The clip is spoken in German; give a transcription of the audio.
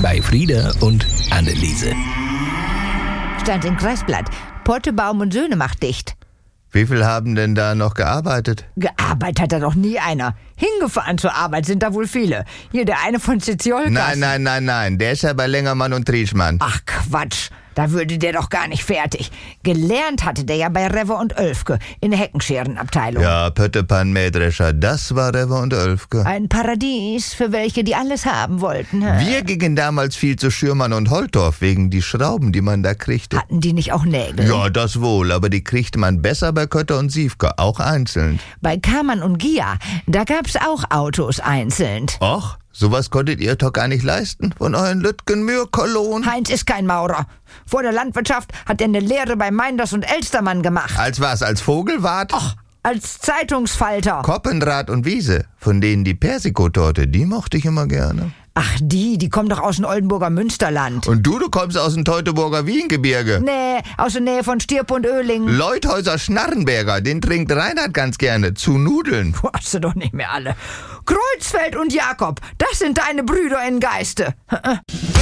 bei Frieda und Anneliese. Stand im Kreisblatt. Potte, Baum und Söhne macht dicht. Wie viel haben denn da noch gearbeitet? Gearbeitet hat da doch nie einer. Hingefahren zur Arbeit sind da wohl viele. Hier der eine von Ziziolkas. Nein. Der ist ja bei Lengermann und Trieschmann. Ach Quatsch, da würde der doch gar nicht fertig. Gelernt hatte der ja bei Rewe und Oelfke in der Heckenscherenabteilung. Ja, Pöttepan Mähdrescher, das war Rewe und Oelfke. Ein Paradies für welche, die alles haben wollten. Wir gingen damals viel zu Schürmann und Holtorf wegen die Schrauben, die man da kriegte. Hatten die nicht auch Nägel? Ja, das wohl, aber die kriegte man besser bei Kötter und Siefke, auch einzeln. Bei Kamann und Gia, da gab's auch Autos einzeln. Och, sowas konntet ihr doch gar nicht leisten von euren Lütgen-Mühr-Kolon. Heinz ist kein Maurer. Vor der Landwirtschaft hat er eine Lehre bei Meinders und Elstermann gemacht. Als was, als Vogelwart? Och, als Zeitungsfalter. Koppenrad und Wiese, von denen die Persikotorte, die mochte ich immer gerne. Ach, die kommen doch aus dem Oldenburger Münsterland. Und du kommst aus dem Teutoburger Wiengebirge. Nee, aus der Nähe von Stirp und Oehling. Leuthäuser Schnarrenberger, den trinkt Reinhard ganz gerne, zu Nudeln. Du hast sie doch nicht mehr alle. Kreuzfeld und Jakob, das sind deine Brüder in Geiste.